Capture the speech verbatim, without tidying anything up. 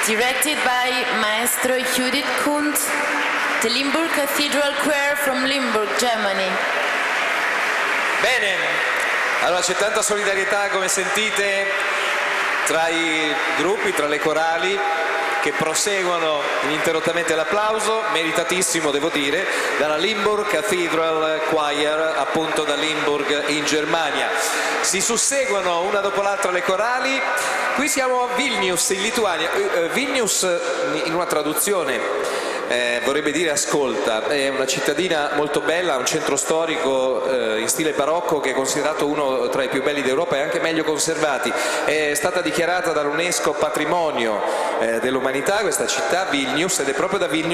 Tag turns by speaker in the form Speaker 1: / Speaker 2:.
Speaker 1: directed by Maestro Judith Kunt, the Limburg Cathedral Choir from Limburg, Germany.
Speaker 2: Bene, allora c'è tanta solidarietà, come sentite, tra i gruppi, tra le corali, che proseguono ininterrottamente l'applauso, meritatissimo devo dire, dalla Limburg Cathedral Choir, appunto da Limburg in Germania. Si susseguono una dopo l'altra le corali. Qui siamo a Vilnius in Lituania. Uh, Vilnius in una traduzione Eh, vorrebbe dire ascolta, è una cittadina molto bella, un centro storico eh, in stile barocco che è considerato uno tra i più belli d'Europa e anche meglio conservati. È stata dichiarata dall'UNESCO patrimonio eh, dell'umanità questa città, Vilnius, ed è proprio da Vilnius